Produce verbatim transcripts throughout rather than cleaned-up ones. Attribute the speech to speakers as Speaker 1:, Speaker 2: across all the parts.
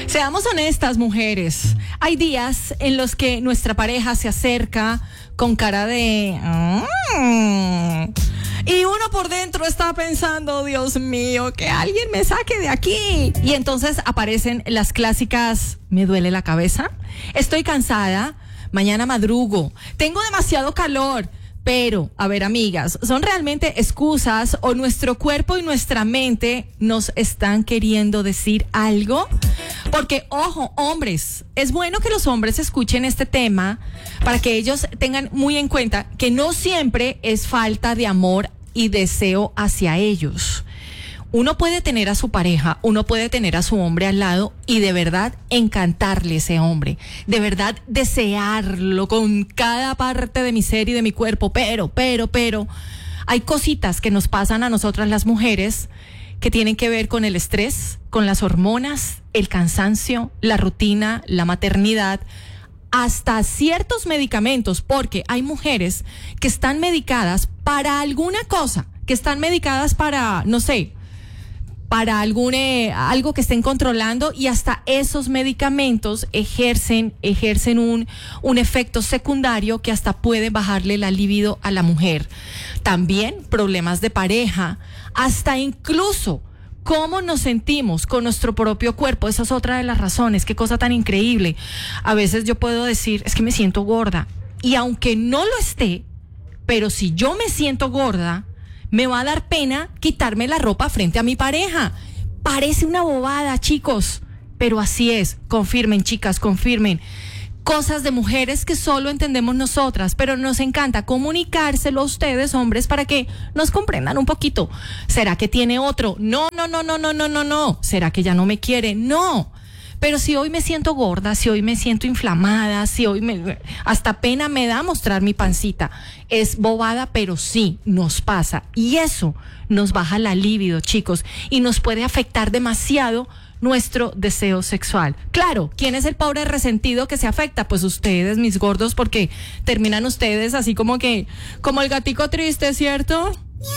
Speaker 1: Seamos honestas, mujeres. Hay días en los que nuestra pareja se acerca con cara de... Mm, y uno por dentro está pensando, Dios mío, que alguien me saque de aquí. Y entonces aparecen las clásicas, me duele la cabeza, estoy cansada, mañana madrugo, tengo demasiado calor. Pero, a ver, amigas, ¿son realmente excusas o nuestro cuerpo y nuestra mente nos están queriendo decir algo? Porque, ojo, hombres, es bueno que los hombres escuchen este tema para que ellos tengan muy en cuenta que no siempre es falta de amor y deseo hacia ellos. Uno puede tener a su pareja, uno puede tener a su hombre al lado y de verdad encantarle ese hombre, de verdad desearlo con cada parte de mi ser y de mi cuerpo, pero, pero, pero, hay cositas que nos pasan a nosotras las mujeres que tienen que ver con el estrés, con las hormonas, el cansancio, la rutina, la maternidad, hasta ciertos medicamentos, porque hay mujeres que están medicadas para alguna cosa, que están medicadas para, no sé, para algún, eh, algo que estén controlando y hasta esos medicamentos ejercen, ejercen un, un efecto secundario que hasta puede bajarle la libido a la mujer. También problemas de pareja, hasta incluso cómo nos sentimos con nuestro propio cuerpo. Esa es otra de las razones. Qué cosa tan increíble. A veces yo puedo decir, es que me siento gorda. Y aunque no lo esté, pero si yo me siento gorda, me va a dar pena quitarme la ropa frente a mi pareja. Parece una bobada, chicos, pero así es. Confirmen, chicas, confirmen. Cosas de mujeres que solo entendemos nosotras, pero nos encanta comunicárselo a ustedes, hombres, para que nos comprendan un poquito. ¿Será que tiene otro? No, no, no, no, no, no, no, no. ¿Será que ya no me quiere? No. Pero si hoy me siento gorda, si hoy me siento inflamada, si hoy me, hasta pena me da mostrar mi pancita. Es bobada, pero sí nos pasa. Y eso nos baja la libido, chicos, y nos puede afectar demasiado nuestro deseo sexual. Claro, ¿quién es el pobre resentido que se afecta? Pues ustedes, mis gordos, porque terminan ustedes así como que, como el gatico triste, ¿cierto?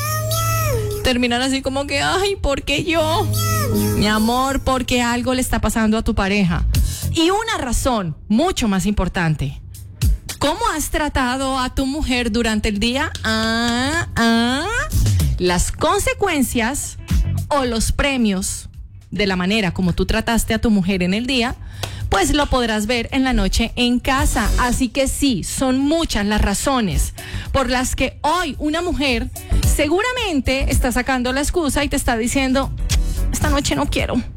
Speaker 1: Terminan así como que, ay, ¿por qué yo? Mi amor, porque algo le está pasando a tu pareja. Y una razón mucho más importante. ¿Cómo has tratado a tu mujer durante el día? Ah, ah. Las consecuencias o los premios de la manera como tú trataste a tu mujer en el día, pues lo podrás ver en la noche en casa. Así que sí, son muchas las razones por las que hoy una mujer seguramente está sacando la excusa y te está diciendo, esta noche no quiero,